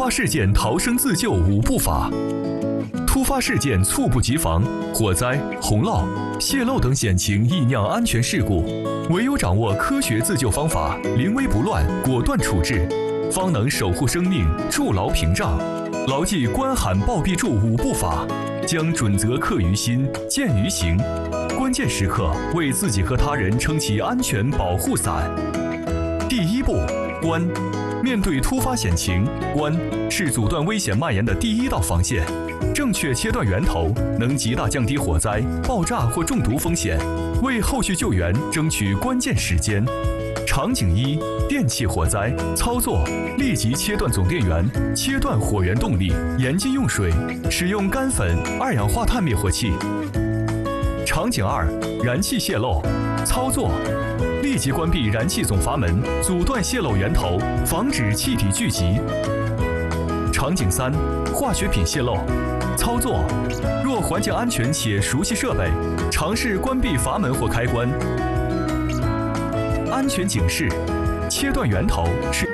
发事件逃生自救5步法。突发事件猝不及防，火灾、洪涝、泄漏等险情易酿安全事故，唯有掌握科学自救方法，临危不乱，果断处置，方能守护生命，筑牢屏障。牢记关喊报必助5步法，将准则刻于心，见于行。关键时刻为自己和他人撑起安全保护伞。第1步，关。面对突发险情，关是阻断危险蔓延的第1道防线。正确切断源头，能极大降低火灾、爆炸或中毒风险，为后续救援争取关键时间。场景1：电气火灾，操作：立即切断总电源，切断火源动力，严禁用水，使用干粉、二氧化碳灭火器。场景2：燃气泄漏，操作：立即关闭燃气总阀门，阻断泄漏源头，防止气体聚集。场景3：化学品泄漏，操作：若环境安全且熟悉设备，尝试关闭阀门或开关。安全警示：切断源头是